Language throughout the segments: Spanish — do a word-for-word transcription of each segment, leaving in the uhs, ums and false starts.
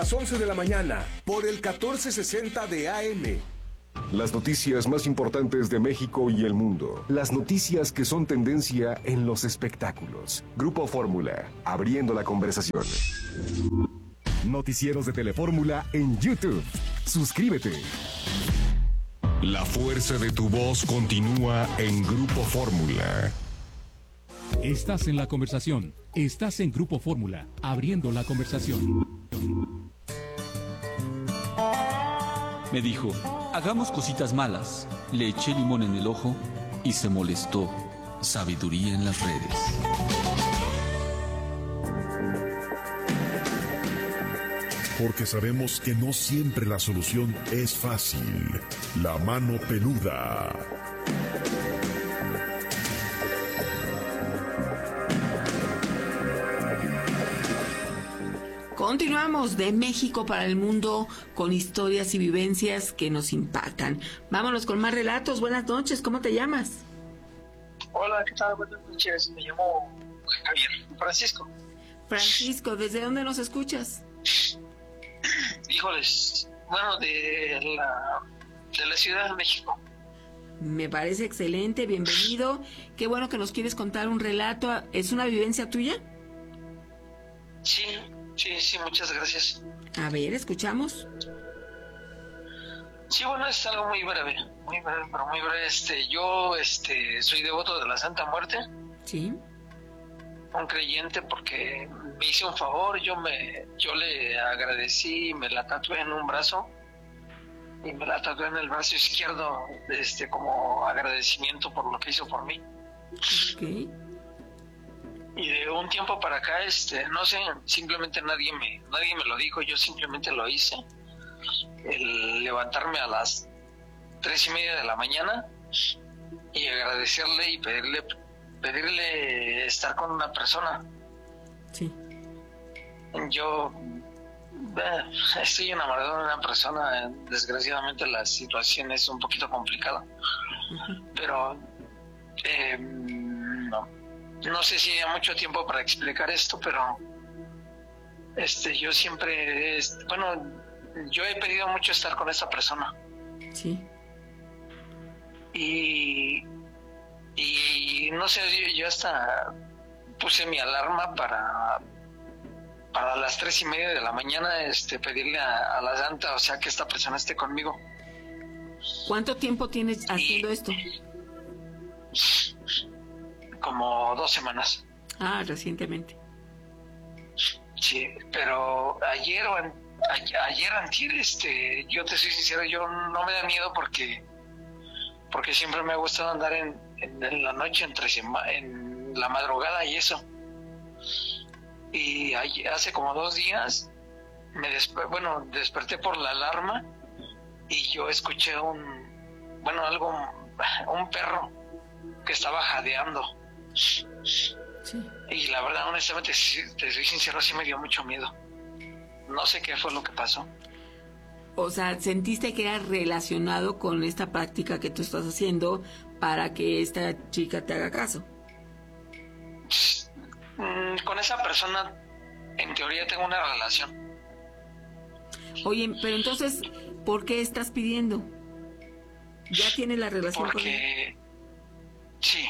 las once de la mañana por el catorce sesenta de A M. Las noticias más importantes de México y el mundo. Las noticias que son tendencia en los espectáculos. Grupo Fórmula, abriendo la conversación. Noticieros de Telefórmula en YouTube. Suscríbete. La fuerza de tu voz continúa en Grupo Fórmula. Estás en la conversación. Estás en Grupo Fórmula, abriendo la conversación. Me dijo, hagamos cositas malas. Le eché limón en el ojo y se molestó. Sabiduría en las redes. Porque sabemos que no siempre la solución es fácil. La mano peluda. Continuamos de México para el mundo con historias y vivencias que nos impactan. Vámonos con más relatos. Buenas noches, ¿cómo te llamas? Hola, ¿qué tal? Buenas noches, me llamo Javier Francisco. Francisco, ¿desde dónde nos escuchas? Híjoles, bueno, de la, de la Ciudad de México. Me parece excelente, bienvenido. Qué bueno que nos quieres contar un relato. ¿Es una vivencia tuya? Sí, sí, sí, muchas gracias. A ver, escuchamos. Sí, bueno, es algo muy breve, muy breve, pero muy breve. Este, yo, este, soy devoto de la Santa Muerte. Sí. Un creyente porque me hice un favor, yo me, yo le agradecí, me la tatué en un brazo y me la tatué en el brazo izquierdo, este, como agradecimiento por lo que hizo por mí. Okay. Y de un tiempo para acá, este, no sé, simplemente nadie me, nadie me lo dijo, yo simplemente lo hice. El levantarme a las tres y media de la mañana y agradecerle y pedirle, pedirle estar con una persona. Sí. Yo eh, estoy enamorado de una persona, desgraciadamente la situación es un poquito complicada, uh-huh. pero eh, no. No sé si hay mucho tiempo para explicar esto, pero este, yo siempre, este, bueno, yo he pedido mucho estar con esta persona. Sí. Y, y no sé, yo, yo hasta puse mi alarma para, para las tres y media de la mañana, este, pedirle a, a la santa, o sea, que esta persona esté conmigo. ¿Cuánto tiempo tienes haciendo y, esto? Como dos semanas. Ah, recientemente. Sí, pero ayer o en, a, ayer antier, este, yo te soy sincero, yo no me da miedo porque porque siempre me ha gustado andar en, en, en la noche, entre sema, en la madrugada y eso. Y ayer, hace como dos días, me desper, bueno, desperté por la alarma y yo escuché un, bueno, algo, un perro que estaba jadeando. Sí. Y la verdad, honestamente, si te soy sincero, sí me dio mucho miedo. No sé qué fue lo que pasó. O sea, ¿sentiste que era relacionado con esta práctica que tú estás haciendo para que esta chica te haga caso? Con esa persona, en teoría, tengo una relación. Oye, pero entonces, ¿por qué estás pidiendo? ¿Ya tienes la relación Porque... con él? Sí.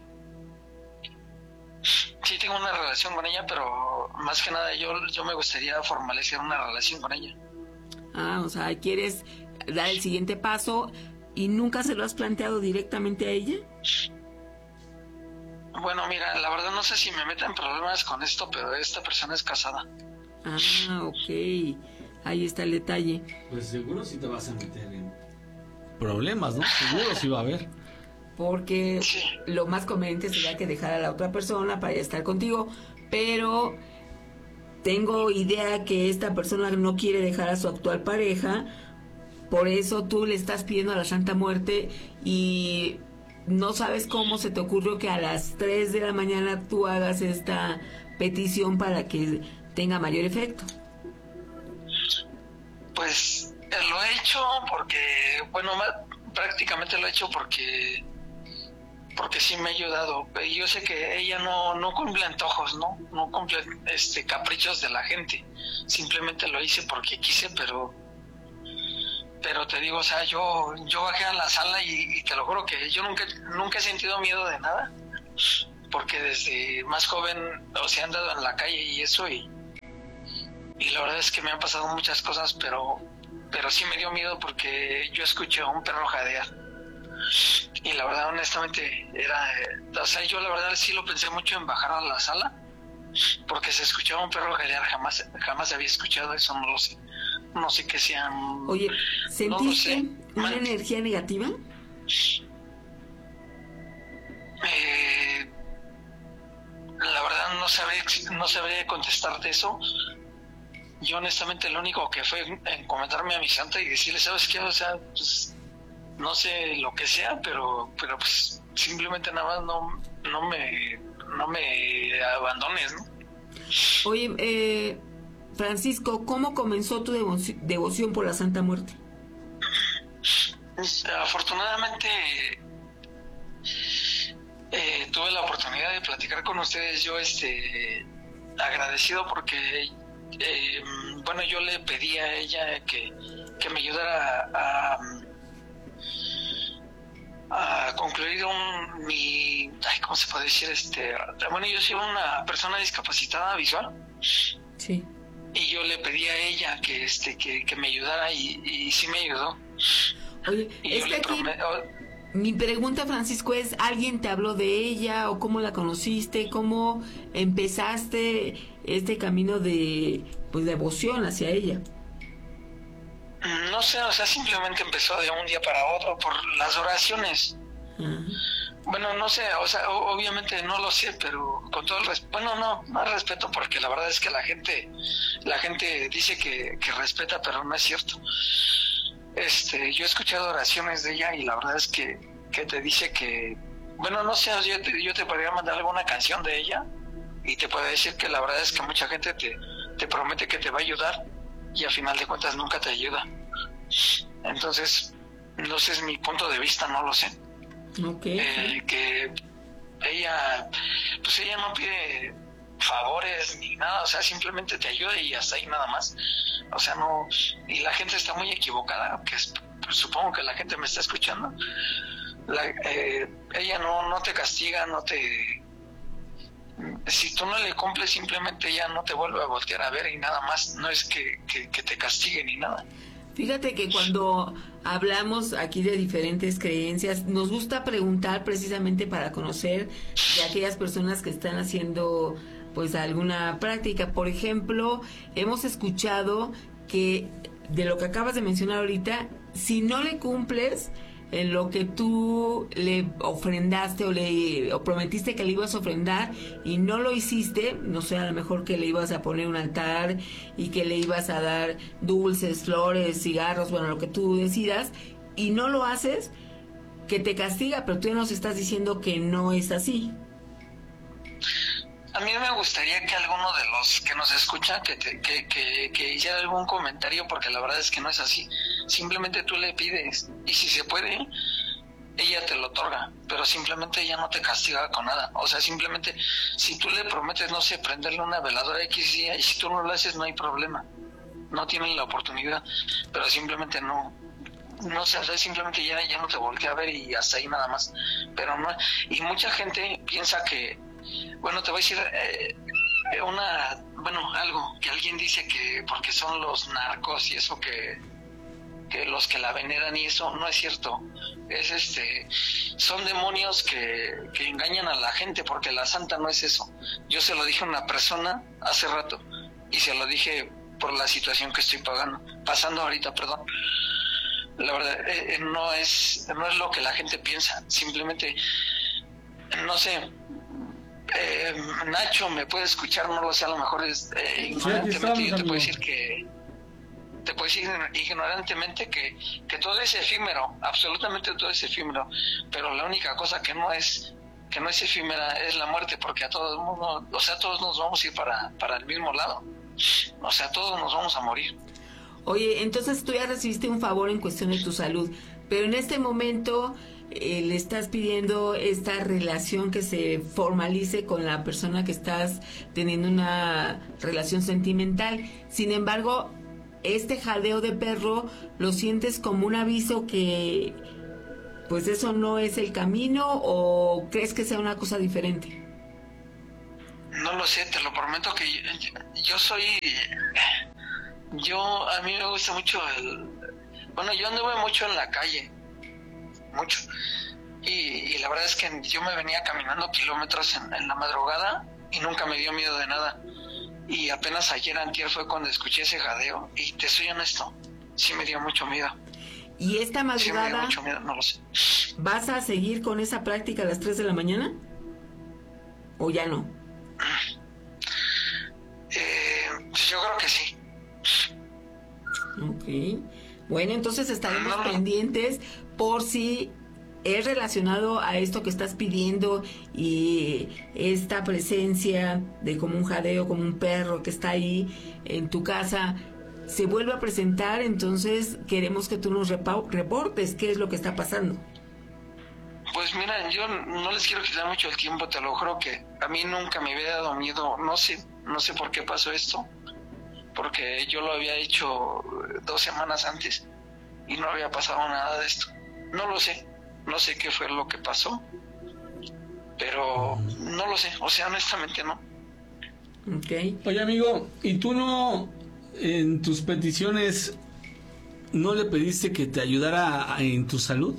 Sí tengo una relación con ella, pero más que nada yo, yo me gustaría formalizar una relación con ella. Ah, o sea, ¿quieres dar el siguiente paso y nunca se lo has planteado directamente a ella? Bueno, mira, la verdad no sé si me meto en problemas con esto, pero esta persona es casada. Ah, ok. Ahí está el detalle. Pues seguro sí te vas a meter en problemas, ¿no? Seguro sí va a haber. Porque sí, lo más conveniente sería que dejara a la otra persona para estar contigo, pero tengo idea que esta persona no quiere dejar a su actual pareja, por eso tú le estás pidiendo a la Santa Muerte y no sabes cómo se te ocurrió que a las tres de la mañana tú hagas esta petición para que tenga mayor efecto. Pues lo he hecho porque, bueno, prácticamente lo he hecho porque porque sí me ha ayudado. Yo sé que ella no, no cumple antojos, ¿no? No cumple este, caprichos de la gente. Simplemente lo hice porque quise, pero pero te digo, o sea, yo yo bajé a la sala y, y te lo juro que yo nunca nunca he sentido miedo de nada, porque desde más joven, o sea, he andado en la calle y eso, y, y la verdad es que me han pasado muchas cosas, pero pero sí me dio miedo porque yo escuché a un perro jadear. Y la verdad, honestamente, era... Eh, o sea, yo la verdad sí lo pensé mucho en bajar a la sala, porque se escuchaba un perro jadear, jamás jamás había escuchado eso, no lo sé. No sé qué sean... Oye, ¿sentiste no una Man, energía negativa? Eh, la verdad no sabré, no sabré contestarte eso. Yo honestamente lo único que fue en comentarme a mi santa y decirle, ¿sabes qué? O sea, pues... no sé lo que sea, pero pero pues simplemente nada más no no me no me abandones, ¿no? Oye, eh, Francisco, ¿cómo comenzó tu devo- devoción por la Santa Muerte? Afortunadamente eh, tuve la oportunidad de platicar con ustedes. Yo este agradecido porque eh, bueno, yo le pedí a ella que, que me ayudara a, a a concluir un mi ay, ¿cómo se puede decir? Este bueno, yo soy una persona discapacitada visual. Sí. Y yo le pedí a ella que este que, que me ayudara y, y sí me ayudó. Oye, y es que aquí mi pregunta, Francisco, es, ¿alguien te habló de ella o cómo la conociste? ¿Cómo empezaste este camino de pues devoción hacia ella? No sé, o sea, simplemente empezó de un día para otro por las oraciones. Uh-huh. Bueno, no sé, o sea, obviamente no lo sé, pero con todo el respeto, bueno, no, más respeto, porque la verdad es que la gente, la gente dice que, que respeta, pero no es cierto. Este, yo he escuchado oraciones de ella y la verdad es que, que te dice que, bueno, no sé, yo te, yo te podría mandar alguna canción de ella y te puede decir que la verdad es que mucha gente te, te promete que te va a ayudar y al final de cuentas nunca te ayuda. Entonces, no sé, es mi punto de vista, no lo sé. Okay. Eh, que ella, pues ella no pide favores ni nada, o sea, simplemente te ayuda y hasta ahí nada más. O sea, no, y la gente está muy equivocada, que es, pues, supongo que la gente me está escuchando. La, eh, ella no, no te castiga, no te... Si tú no le cumples, simplemente ella no te vuelve a voltear a ver y nada más, no es que, que, que te castigue ni nada. Fíjate que cuando hablamos aquí de diferentes creencias, nos gusta preguntar precisamente para conocer de aquellas personas que están haciendo pues alguna práctica. Por ejemplo, hemos escuchado que de lo que acabas de mencionar ahorita, si no le cumples en lo que tú le ofrendaste o le o prometiste que le ibas a ofrendar y no lo hiciste, no sé, a lo mejor que le ibas a poner un altar y que le ibas a dar dulces, flores, cigarros, bueno, lo que tú decidas, y no lo haces, que te castiga, pero tú ya nos estás diciendo que no es así. A mí me gustaría que alguno de los que nos escucha que, te, que, que, que hiciera algún comentario, porque la verdad es que no es así. Simplemente tú le pides y si se puede, ella te lo otorga, pero simplemente ella no te castiga con nada. O sea, simplemente si tú le prometes, no sé, prenderle una veladora X día y si tú no lo haces no hay problema. No tienen la oportunidad, pero simplemente no. No sé, o sea, simplemente ya, ya no te voltea a ver y hasta ahí nada más. Pero no, y mucha gente piensa que, bueno, te voy a decir eh, una, bueno, algo que alguien dice que porque son los narcos y eso que, que los que la veneran y eso, no es cierto. Es este, son demonios que, que engañan a la gente, porque la santa no es eso. Yo se lo dije a una persona hace rato y se lo dije por la situación que estoy pagando, pasando ahorita, perdón. La verdad, eh, no es, no es lo que la gente piensa. Simplemente, no sé. Eh, Nacho me puede escuchar, no lo sé, a lo mejor es eh, ignorantemente. Sí, yo te puedo decir que te puedo decir ignorantemente que, que todo es efímero, absolutamente todo es efímero, pero la única cosa que no es que no es efímera es la muerte, porque a todo el mundo, o sea, todos nos vamos a ir para, para el mismo lado, o sea, todos nos vamos a morir. Oye, entonces tú ya recibiste un favor en cuestión de tu salud, Pero en este momento eh, le estás pidiendo esta relación que se formalice con la persona que estás teniendo una relación sentimental. Sin embargo, este jadeo de perro lo sientes como un aviso que pues eso no es el camino, ¿o crees que sea una cosa diferente? No lo sé, te lo prometo que yo, yo soy... Yo, a mí me gusta mucho el... Bueno, yo anduve mucho en la calle, mucho. Y, y la verdad es que yo me venía caminando kilómetros en, en la madrugada y nunca me dio miedo de nada. Y apenas ayer, antier, fue cuando escuché ese jadeo. Y te soy honesto, sí me dio mucho miedo. ¿Y esta madrugada sí me dio mucho miedo, no lo sé. vas a seguir con esa práctica a las tres de la mañana? ¿O ya no? Eh, yo creo que sí. Ok. Bueno, entonces estaremos pendientes por si es relacionado a esto que estás pidiendo y esta presencia de como un jadeo, como un perro que está ahí en tu casa, se vuelve a presentar. Entonces queremos que tú nos repa- reportes qué es lo que está pasando. Pues mira, yo no les quiero quitar mucho el tiempo, te lo juro que a mí nunca me había dado miedo, no sé, no sé por qué pasó esto, porque yo lo había hecho dos semanas antes y no había pasado nada de esto. No lo sé, no sé qué fue lo que pasó, pero no lo sé, o sea, honestamente no. Okay. Oye, amigo, ¿y tú no, en tus peticiones, no le pediste que te ayudara en tu salud?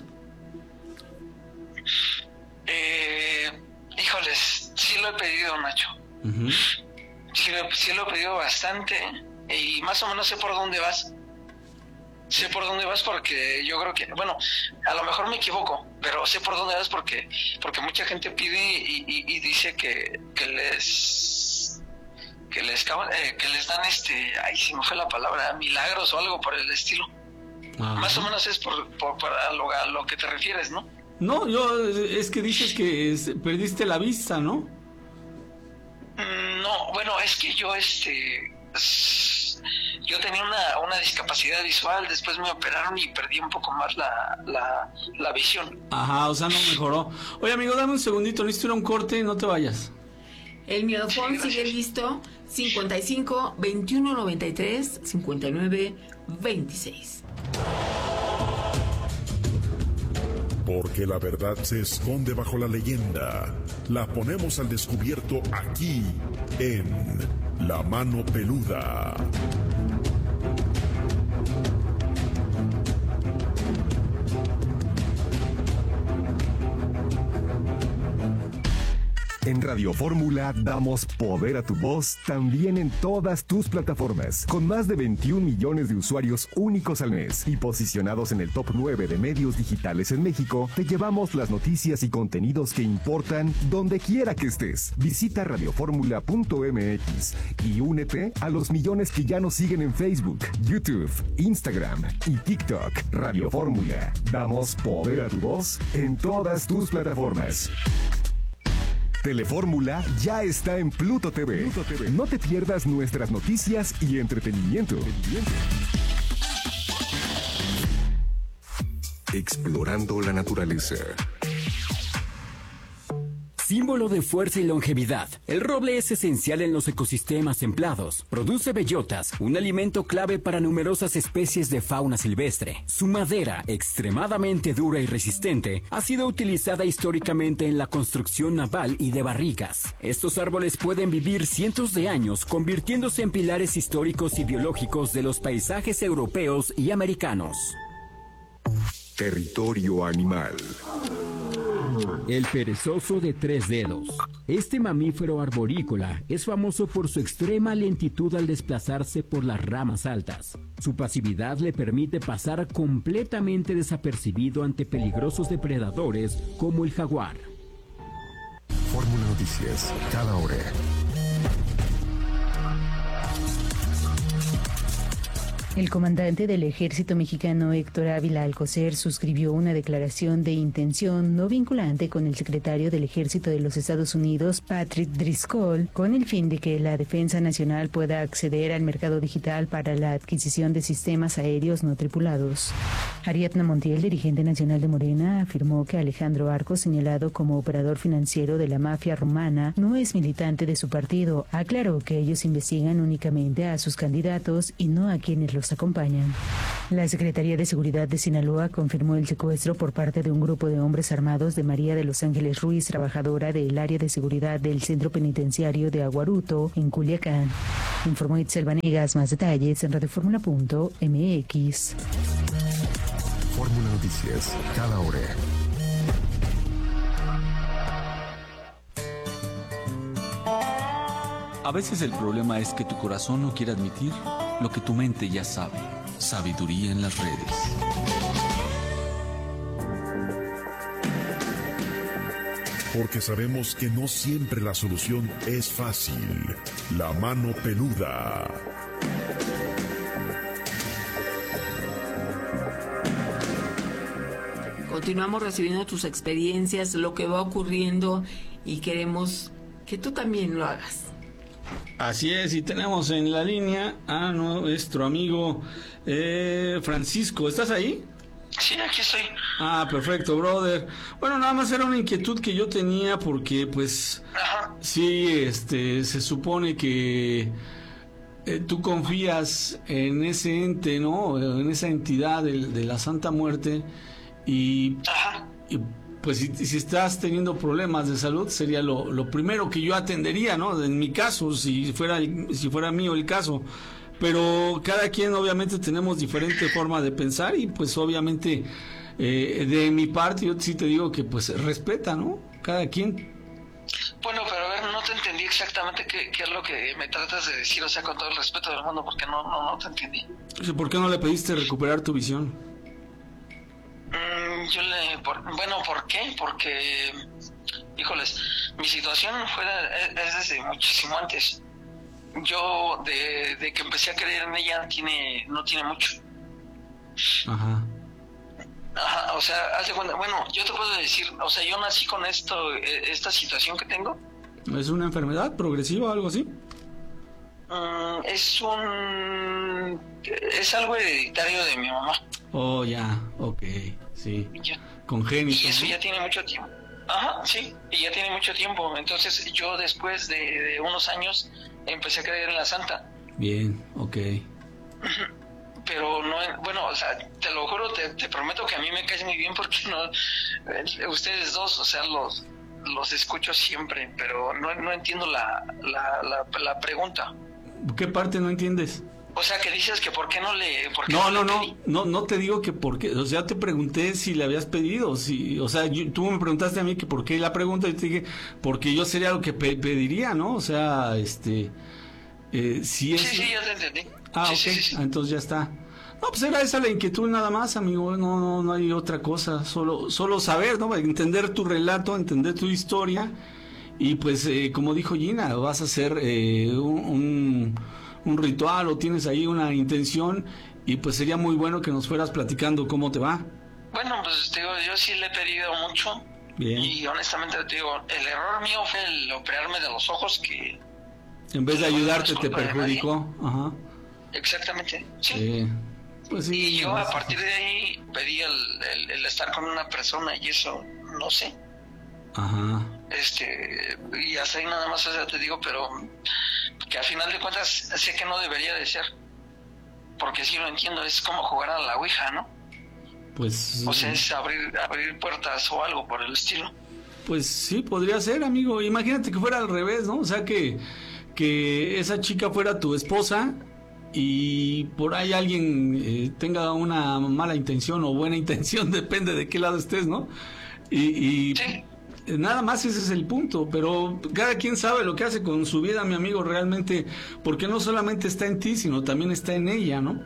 Eh, híjoles, sí lo he pedido, Nacho. Uh-huh. Sí, sí lo he pedido bastante y más o menos sé por dónde vas. Sé por dónde vas porque yo creo que, bueno, a lo mejor me equivoco, pero sé por dónde vas porque porque mucha gente pide y, y, y dice que, que les que les eh, que les dan este, ay, se me fue la palabra, milagros o algo por el estilo. Ajá. Más o menos es por, por, por a, lo, a lo que te refieres, ¿no? No, yo es que dices que es, perdiste la vista, ¿no? No, bueno, es que yo este yo tenía una, una discapacidad visual, después me operaron y perdí un poco más la, la, la visión. Ajá, o sea, no mejoró. Oye, amigo, dame un segundito, necesito ir a un corte, no te vayas. El miedofón sí, sigue listo, cincuenta y cinco, veintiuno noventa y tres, cincuenta y nueve, veintiséis. Porque la verdad se esconde bajo la leyenda. La ponemos al descubierto aquí, en La Mano Peluda. En Radio Fórmula damos poder a tu voz también en todas tus plataformas, con más de veintiún millones de usuarios únicos al mes y posicionados en el top nueve de medios digitales en México. Te llevamos las noticias y contenidos que importan donde quiera que estés. Visita radioformula punto m x y únete a los millones que ya nos siguen en Facebook, YouTube, Instagram y TikTok. Radio Fórmula, damos poder a tu voz en todas tus plataformas. Telefórmula ya está en Pluto T V. Pluto T V. No te pierdas nuestras noticias y entretenimiento. Explorando la naturaleza. Símbolo de fuerza y longevidad, el roble es esencial en los ecosistemas templados. Produce bellotas, un alimento clave para numerosas especies de fauna silvestre. Su madera, extremadamente dura y resistente, ha sido utilizada históricamente en la construcción naval y de barricas. Estos árboles pueden vivir cientos de años, convirtiéndose en pilares históricos y biológicos de los paisajes europeos y americanos. Territorio animal. El perezoso de tres dedos. Este mamífero arborícola es famoso por su extrema lentitud al desplazarse por las ramas altas. Su pasividad le permite pasar completamente desapercibido ante peligrosos depredadores como el jaguar. Fórmula Noticias, cada hora. El comandante del ejército mexicano Héctor Ávila Alcocer suscribió una declaración de intención no vinculante con el secretario del ejército de los Estados Unidos, Patrick Driscoll, con el fin de que la Defensa Nacional pueda acceder al mercado digital para la adquisición de sistemas aéreos no tripulados. Ariadna Montiel, dirigente nacional de Morena, afirmó que Alejandro Arcos, señalado como operador financiero de la mafia rumana, no es militante de su partido. Aclaró que ellos investigan únicamente a sus candidatos y no a quienes los acompañan. La Secretaría de Seguridad de Sinaloa confirmó el secuestro por parte de un grupo de hombres armados de María de los Ángeles Ruiz, trabajadora del área de seguridad del Centro Penitenciario de Aguaruto, en Culiacán. Informó Itzel Vanegas. Más detalles en radio fórmula punto m x. Fórmula Noticias, cada hora. A veces el problema es que tu corazón no quiere admitir lo que tu mente ya sabe. Sabiduría en las redes. Porque sabemos que no siempre la solución es fácil. La mano peluda. Continuamos recibiendo tus experiencias, lo que va ocurriendo, y queremos que tú también lo hagas. Así es, y tenemos en la línea a nuestro amigo eh, Francisco. ¿Estás ahí? Sí, aquí estoy. Ah, perfecto, brother. Bueno, nada más era una inquietud que yo tenía porque, pues, Ajá. sí, este, se supone que eh, tú confías en ese ente, ¿no? En esa entidad de, de la Santa Muerte y, Ajá. y pues si, si estás teniendo problemas de salud sería lo, lo primero que yo atendería, ¿no? En mi caso, si fuera si fuera mío el caso. Pero cada quien obviamente tenemos diferente forma de pensar y pues obviamente eh, de mi parte yo sí te digo que pues respeta, ¿no? Cada quien. Bueno, pero a ver, no te entendí exactamente qué, qué es lo que me tratas de decir, o sea, con todo el respeto del mundo, porque no, no, no te entendí. ¿Por qué no le pediste recuperar tu visión? Mm, yo le... Por, bueno, ¿por qué? Porque, híjoles, mi situación fue es, es desde muchísimo antes. Yo, de, de que empecé a creer en ella, tiene no tiene mucho. Ajá. Ajá, o sea, haz de cuenta, bueno, yo te puedo decir, o sea, yo nací con esto, esta situación que tengo. ¿Es una enfermedad progresiva o algo así? Mm, es un... es algo hereditario de mi mamá. Oh, ya, ok, sí. Ya. Congénito. Y eso ya tiene mucho tiempo. Ajá, sí, y ya tiene mucho tiempo. Entonces yo después de, de unos años empecé a creer en la Santa. Bien, ok. Pero no, bueno, o sea, te lo juro, te, te prometo que a mí me caes muy bien porque no, eh, ustedes dos, o sea, los los escucho siempre, pero no, no entiendo la, la, la, la pregunta. ¿Qué parte no entiendes? O sea, que dices que por qué no le... Por qué No, no, no, le no, no, no te digo que por qué, o sea, te pregunté si le habías pedido, si, o sea, yo, tú me preguntaste a mí que por qué la pregunta, y te dije, porque yo sería lo que pe pediría, ¿no? O sea, este, eh, si es... Sí, sí, ya te entendí. Ah, sí, ok, sí, sí, sí. Ah, entonces ya está. No, pues era esa la inquietud nada más, amigo, no, no, no hay otra cosa, solo, solo saber, ¿no? Entender tu relato, entender tu historia, y pues, eh, como dijo Gina, vas a hacer eh, un... un un ritual o tienes ahí una intención y pues sería muy bueno que nos fueras platicando cómo te va. Bueno, pues te digo, yo sí le he pedido mucho. Bien. Y honestamente te digo, el error mío fue el operarme de los ojos que... En vez de no, ayudarte no es te culpa de perjudicó. Ajá. Exactamente, sí. Sí. Pues sí. Y yo no, a sí. partir de ahí pedí el, el, el estar con una persona y eso, no sé. Ajá. Este, y hasta ahí nada más, o sea, te digo, pero que al final de cuentas sé que no debería de ser, porque sí lo entiendo, es como jugar a la ouija, ¿no? Pues... O sea, es abrir, abrir puertas o algo por el estilo. Pues sí, podría ser, amigo. Imagínate que fuera al revés, ¿no? O sea, que, que esa chica fuera tu esposa y por ahí alguien eh, tenga una mala intención o buena intención, depende de qué lado estés, ¿no? Y... y Sí. Nada más ese es el punto, pero cada quien sabe lo que hace con su vida, mi amigo, realmente, porque no solamente está en ti, sino también está en ella, ¿no?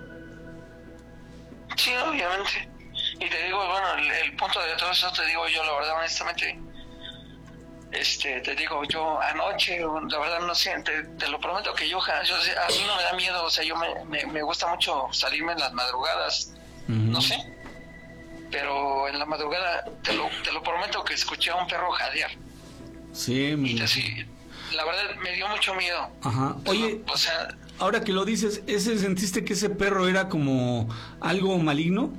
Sí, obviamente. Y te digo, bueno, el, el punto de todo eso, te digo yo, la verdad, honestamente, este, te digo, yo anoche, la verdad no sé, te, te lo prometo que yo, yo, a mí no me da miedo, o sea, yo me, me, me gusta mucho salirme en las madrugadas, uh-huh. no sé, pero en la madrugada, te lo, te lo prometo que escuché a un perro jadear. Sí, mi... así, la verdad me dio mucho miedo. Ajá. Oye, o sea, ahora que lo dices, ¿ese sentiste que ese perro era como algo maligno?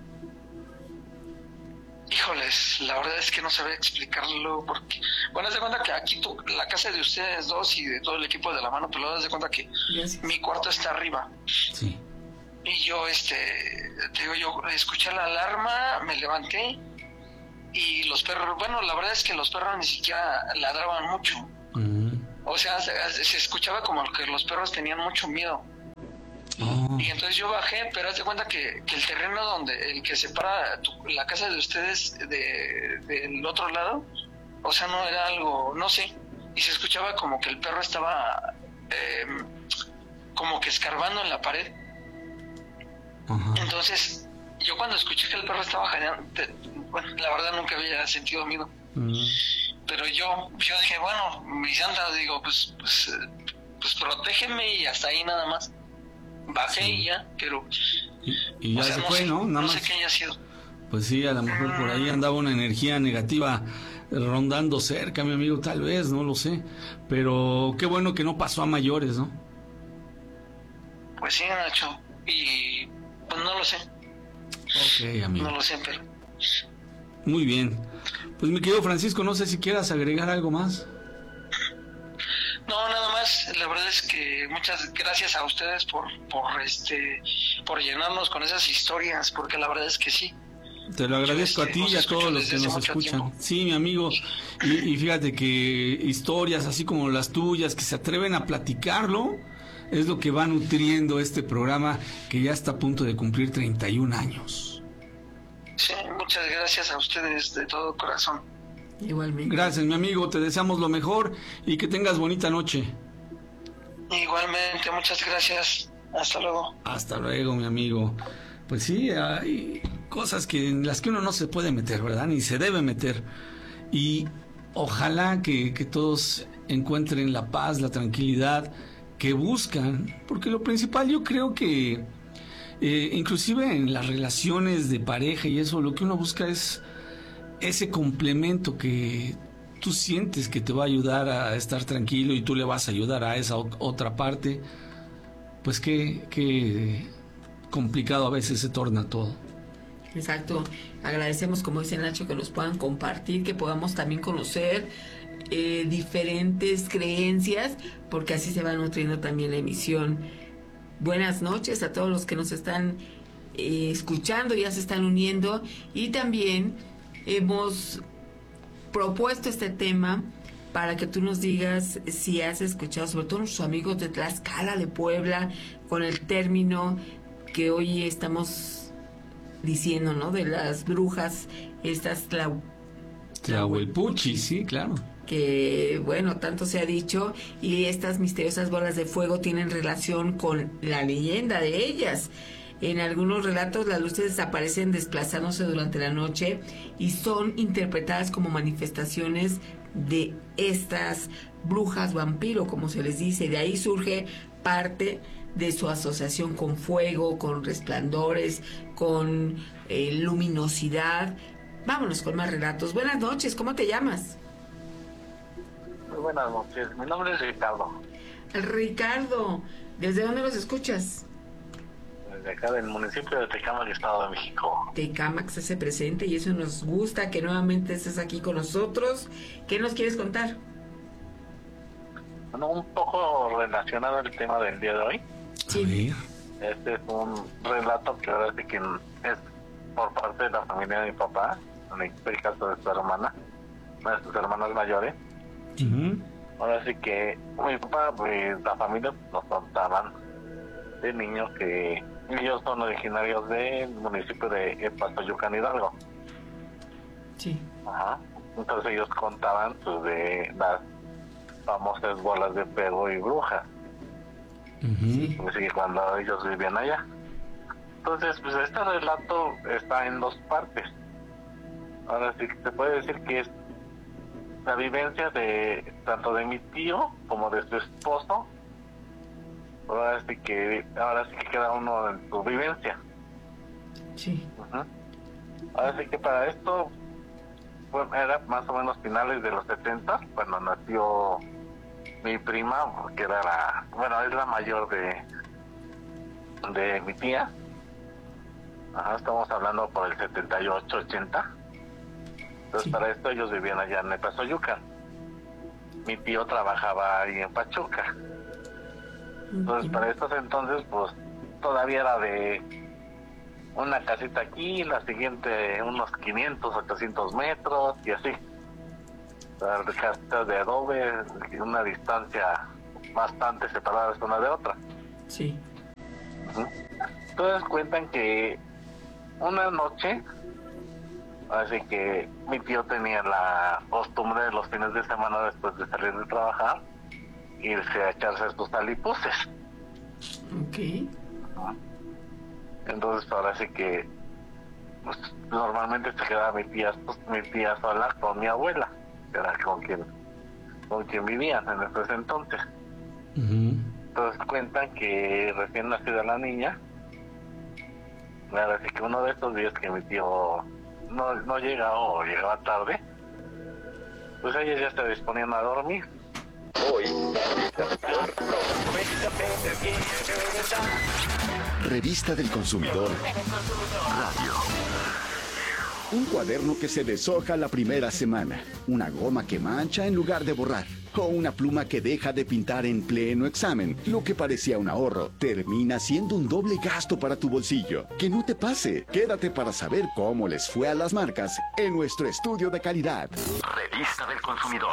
Híjoles, la verdad es que no sabía explicarlo porque, bueno, haz de cuenta que aquí tu, la casa de ustedes dos y de todo el equipo de La Mano Peluda, haz de cuenta que yes. mi cuarto está arriba. Sí. Y yo, este, te digo, yo escuché la alarma, me levanté y los perros, bueno, la verdad es que los perros ni siquiera ladraban mucho. Uh-huh. O sea, se, se escuchaba como que los perros tenían mucho miedo. Oh. Y entonces yo bajé, pero haz de cuenta que, que el terreno donde, el que separa tu, la casa de ustedes de, del otro lado, o sea, no era algo, no sé, y se escuchaba como que el perro estaba eh, como que escarbando en la pared. Uh-huh. Entonces, yo cuando escuché que el perro estaba jadeando, bueno, la verdad nunca había sentido miedo. Uh-huh. Pero yo, yo dije, bueno, mi santa, digo, pues, pues, pues protégeme y hasta ahí nada más. Bajé sí. y ya, pero... Y, y ya o sea, se no fue, sé, ¿no? Nada no más. sé qué haya sido. Pues sí, a lo mejor por ahí andaba una energía negativa rondando cerca, mi amigo, tal vez, no lo sé. Pero qué bueno que no pasó a mayores, ¿no? Pues sí, Nacho. Y pues no lo sé. Ok, amigo. No lo sé, pero... Muy bien. Pues mi querido Francisco, no sé si quieras agregar algo más. No, nada más, la verdad es que muchas gracias a ustedes por, por este, por llenarnos con esas historias, porque la verdad es que sí. Te lo agradezco Yo, este, a ti y a todos los que nos escuchan. Tiempo. Sí, mi amigo, y, y fíjate que historias así como las tuyas, que se atreven a platicarlo, es lo que va nutriendo este programa que ya está a punto de cumplir treinta y un años. Sí, muchas gracias a ustedes de todo corazón. Igualmente. Gracias, mi amigo, te deseamos lo mejor y que tengas bonita noche. Igualmente, muchas gracias. Hasta luego. Hasta luego, mi amigo. Pues sí, hay cosas que en las que uno no se puede meter, ¿verdad? Ni se debe meter. Y ojalá que, que todos encuentren la paz, la tranquilidad que buscan, porque lo principal yo creo que eh, inclusive en las relaciones de pareja y eso, lo que uno busca es ese complemento que tú sientes que te va a ayudar a estar tranquilo y tú le vas a ayudar a esa otra parte. Pues qué, qué complicado a veces se torna todo. Exacto. Agradecemos, como dice Nacho, que nos puedan compartir, que podamos también conocer eh, diferentes creencias, porque así se va nutriendo también la emisión. Buenas noches a todos los que nos están eh, escuchando, ya se están uniendo, y también hemos propuesto este tema para que tú nos digas si has escuchado, sobre todo nuestros amigos de Tlaxcala, de Puebla, con el término que hoy estamos diciendo, ¿no? De las brujas, estas tlau... Tlahuelpuchi, sí, claro. Que, bueno, tanto se ha dicho, y estas misteriosas bolas de fuego tienen relación con la leyenda de ellas. En algunos relatos las luces desaparecen desplazándose durante la noche y son interpretadas como manifestaciones de estas brujas vampiro, como se les dice. De ahí surge parte de su asociación con fuego, con resplandores, con eh, luminosidad. Vámonos con más relatos. Buenas noches, ¿cómo te llamas? Muy buenas noches, mi nombre es Ricardo. Ricardo, ¿desde dónde nos escuchas? De acá del municipio de Tecámac, Estado de México. Tecámac se hace presente y eso nos gusta, que nuevamente estés aquí con nosotros. ¿Qué nos quieres contar? Bueno, un poco relacionado al tema del día de hoy. Sí. Este es un relato que ahora sí que es por parte de la familia de mi papá, en el caso de su hermana, una de sus hermanas mayores. Uh-huh. Ahora sí que mi papá, pues la familia nos contaban de niños que ellos son originarios del municipio de Pastoyucan, Hidalgo. Sí. Ajá. Entonces ellos contaban pues, de las famosas bolas de fuego y brujas. Uh-huh. Así que cuando ellos vivían allá. Entonces, pues este relato está en dos partes. Ahora sí que se puede decir que es la vivencia de tanto de mi tío como de su esposo. Ahora sí que, ahora sí que queda uno en su vivencia. Sí. Uh-huh. Ahora sí que para esto, bueno, era más o menos finales de los setenta, cuando nació mi prima, que era la, bueno, es la mayor de, de mi tía. Ajá, estamos hablando por el setenta y ocho, ochenta. Entonces, sí. Para esto ellos vivían allá en Nepazoyucan. Mi tío trabajaba ahí en Pachuca. Entonces, para estos entonces, pues, todavía era de una casita aquí, la siguiente unos quinientos, ochocientos metros, y así. Las casitas de adobe, una distancia bastante separada una de otra. Sí. Entonces cuentan que una noche, así que mi tío tenía la costumbre de los fines de semana, después de salir de trabajar, irse a echarse sus alipuses. Ok. Entonces ahora sí que pues, normalmente se quedaba mi tía, pues, mi tía sola con mi abuela, que era con quien, con quien vivían en ese entonces. Uh-huh. Entonces cuentan que recién nacida la niña, ahora sí que uno de estos días que mi tío no, no llega o llegaba tarde, pues ellos ya se disponían a dormir. Hoy, Revista del Consumidor Radio. Un cuaderno que se deshoja la primera semana, una goma que mancha en lugar de borrar, o una pluma que deja de pintar en pleno examen. Lo que parecía un ahorro termina siendo un doble gasto para tu bolsillo. Que no te pase. Quédate para saber cómo les fue a las marcas en nuestro estudio de calidad. Revista del Consumidor.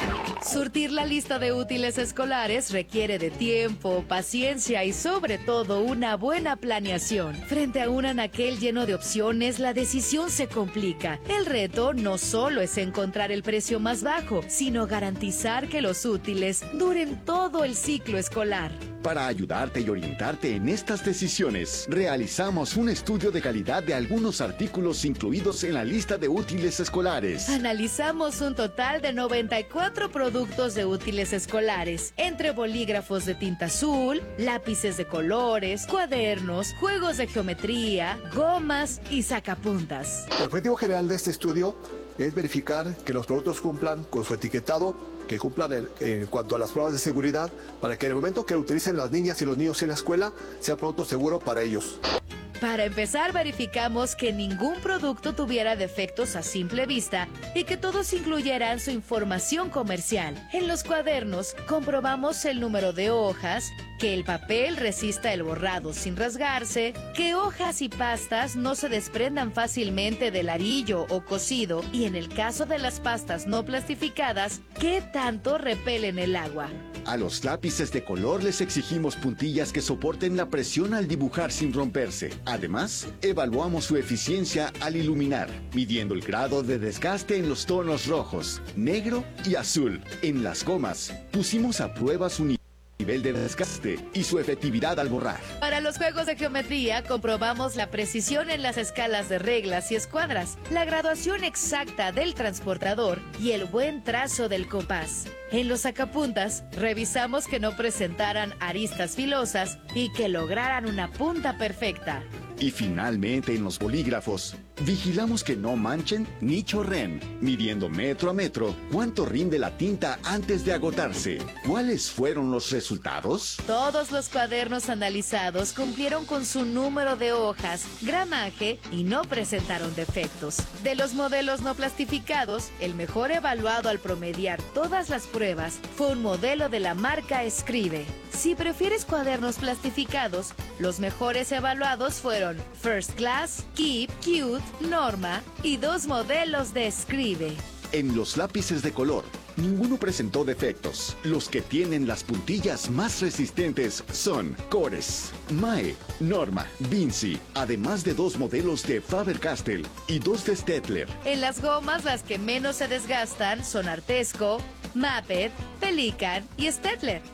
Surtir la lista de útiles escolares requiere de tiempo, paciencia y sobre todo una buena planeación. Frente a un anaquel lleno de opciones, la decisión se complica. El reto no solo es encontrar el precio más bajo, sino garantizar que los útiles duren todo el ciclo escolar. Para ayudarte y orientarte en estas decisiones, realizamos un estudio de calidad de algunos artículos incluidos en la lista de útiles escolares. Analizamos un total de noventa y cuatro productos de útiles escolares, entre bolígrafos de tinta azul, lápices de colores, cuadernos, juegos de geometría, gomas y sacapuntas. El objetivo general de este estudio es verificar que los productos cumplan con su etiquetado, que cumplan en, en cuanto a las pruebas de seguridad, para que en el momento que lo utilicen las niñas y los niños en la escuela, sea producto seguro para ellos. Para empezar, verificamos que ningún producto tuviera defectos a simple vista y que todos incluyeran su información comercial. En los cuadernos, comprobamos el número de hojas, que el papel resista el borrado sin rasgarse, que hojas y pastas no se desprendan fácilmente del arillo o cosido y en el caso de las pastas no plastificadas, ¿qué tanto repelen el agua? A los lápices de color les exigimos puntillas que soporten la presión al dibujar sin romperse. Además, evaluamos su eficiencia al iluminar, midiendo el grado de desgaste en los tonos rojos, negro y azul. En las gomas, pusimos a prueba su nivel nivel de desgaste y su efectividad al borrar. Para los juegos de geometría, comprobamos la precisión en las escalas de reglas y escuadras, la graduación exacta del transportador y el buen trazo del compás. En los sacapuntas, revisamos que no presentaran aristas filosas y que lograran una punta perfecta. Y finalmente en los bolígrafos, vigilamos que no manchen ni chorren, midiendo metro a metro cuánto rinde la tinta antes de agotarse. ¿Cuáles fueron los resultados? Todos los cuadernos analizados cumplieron con su número de hojas, gramaje y no presentaron defectos. De los modelos no plastificados, el mejor evaluado al promediar todas las pruebas fue un modelo de la marca Escribe. Si prefieres cuadernos plastificados, los mejores evaluados fueron First Class, Keep, Cute, Norma y dos modelos de Escribe. En los lápices de color, ninguno presentó defectos. Los que tienen las puntillas más resistentes son Cores, Mae, Norma, Vinci, además de dos modelos de Faber-Castell y dos de Staedtler. En las gomas, las que menos se desgastan son Artesco, Maped, Pelican y Staedtler.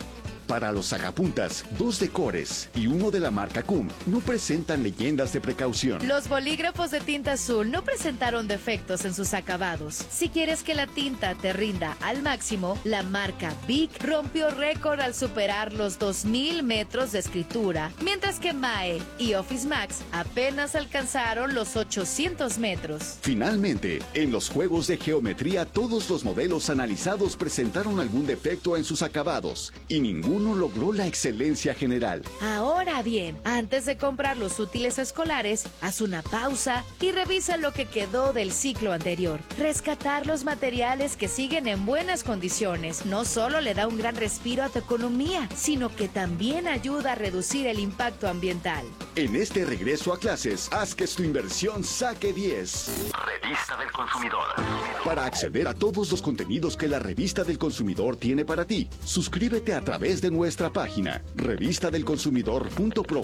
Para los sacapuntas, dos de Cores y uno de la marca C U M no presentan leyendas de precaución. Los bolígrafos de tinta azul no presentaron defectos en sus acabados. Si quieres que la tinta te rinda al máximo, la marca Bic rompió récord al superar los dos mil metros de escritura, mientras que Mae y Office Max apenas alcanzaron los ochocientos metros. Finalmente, en los juegos de geometría, todos los modelos analizados presentaron algún defecto en sus acabados y ninguno logró la excelencia general. Ahora bien, antes de comprar los útiles escolares, haz una pausa y revisa lo que quedó del ciclo anterior. Rescatar los materiales que siguen en buenas condiciones no solo le da un gran respiro a tu economía, sino que también ayuda a reducir el impacto ambiental. En este regreso a clases, haz que tu inversión saque diez. Revista del Consumidor. Para acceder a todos los contenidos que la Revista del Consumidor tiene para ti, suscríbete a través de nuestra página revista del consumidor punto pro